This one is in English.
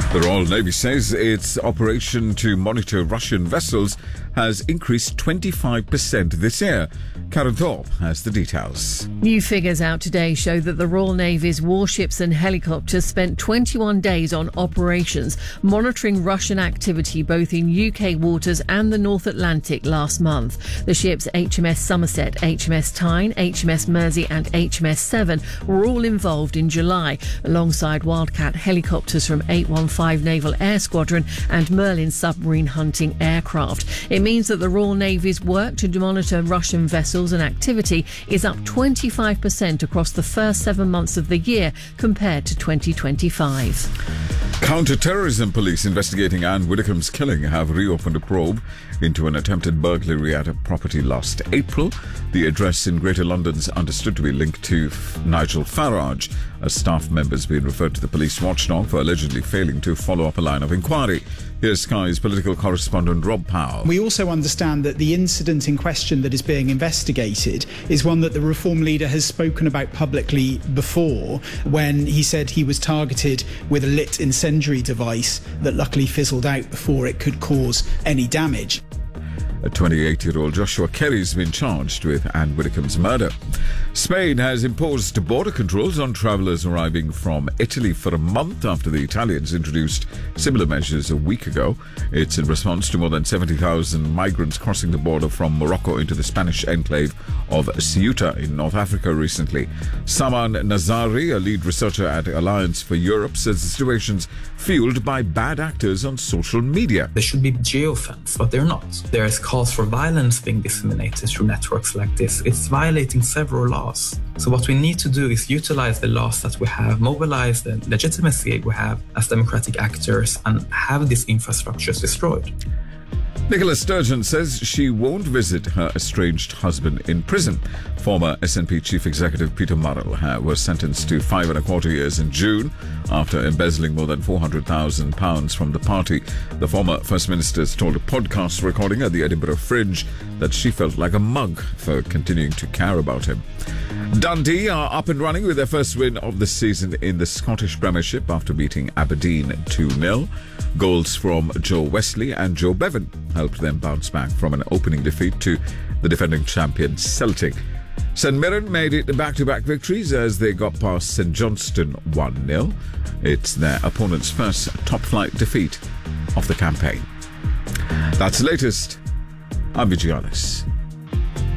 The Royal Navy says its operation to monitor Russian vessels has increased 25% this year. Karen Thorpe has the details. New figures out today show that the Royal Navy's warships and helicopters spent 21 days on operations monitoring Russian activity both in UK waters and the North Atlantic last month. The ships HMS Somerset, HMS Tyne, HMS Mersey and HMS Severn were all involved in July, alongside Wildcat helicopters from 815 Naval Air Squadron and Merlin submarine hunting aircraft. It means that the Royal Navy's work to monitor Russian vessels and activity is up 25% across the first 7 months of the year compared to 2025. Counter-terrorism police investigating Anne Widdecombe's killing have reopened a probe into an attempted burglary at a property last April. The address in Greater London is understood to be linked to Nigel Farage. A staff member has been referred to the police watchdog for allegedly failing to follow up a line of inquiry. Here's Sky's political correspondent Rob Powell. We also understand that the incident in question that is being investigated is one that the Reform leader has spoken about publicly before, when he said he was targeted with a lit incendiary device that luckily fizzled out before it could cause any damage. A 28-year-old Joshua Kelly's been charged with Anne Widdecombe's murder. Spain has imposed border controls on travellers arriving from Italy for a month after the Italians introduced similar measures a week ago. It's in response to more than 70,000 migrants crossing the border from Morocco into the Spanish enclave of Ceuta in North Africa recently. Saman Nazari, a lead researcher at Alliance for Europe, says the situation's fueled by bad actors on social media. They should be geofenced, but they're not. There's calls for violence being disseminated through networks like this. It's violating several laws. So what we need to do is utilize the laws that we have, mobilize the legitimacy we have as democratic actors, and have these infrastructures destroyed. Nicola Sturgeon says she won't visit her estranged husband in prison. Former SNP Chief Executive Peter Murrell was sentenced to 5.25 years in June after embezzling more than £400,000 from the party. The former First Minister told a podcast recording at the Edinburgh Fringe that she felt like a mug for continuing to care about him. Dundee are up and running with their first win of the season in the Scottish Premiership after beating Aberdeen 2-0. Goals from Joe Wesley and Joe Bevan helped them bounce back from an opening defeat to the defending champion Celtic. St Mirren made it back-to-back victories as they got past St Johnstone 1-0. It's their opponent's first top-flight defeat of the campaign. That's the latest. I'm Vijay Alice.